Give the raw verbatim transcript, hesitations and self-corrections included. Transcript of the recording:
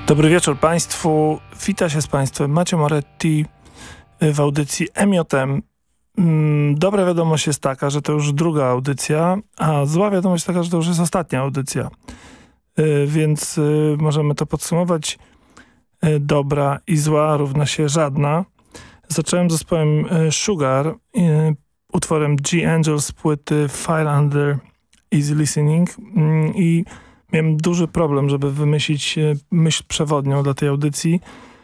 Dobry wieczór Państwu. Wita się z Państwem Macio Moretti w audycji M J M. Dobra wiadomość jest taka, że to już druga audycja, a zła wiadomość taka, że to już jest ostatnia audycja. Więc możemy to podsumować. Dobra i zła równa się żadna. Zacząłem zespołem Sugar, utworem G-Angel z płyty File Under Easy Listening i miałem duży problem, żeby wymyślić myśl przewodnią dla tej audycji.